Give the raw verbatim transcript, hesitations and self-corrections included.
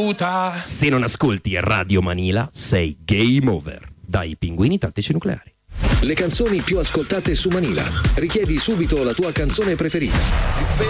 caduta. Se non ascolti Radio Manila, sei game over. Dai Pinguini Tattici Nucleari. Le canzoni più ascoltate su Manila. Richiedi subito la tua canzone preferita.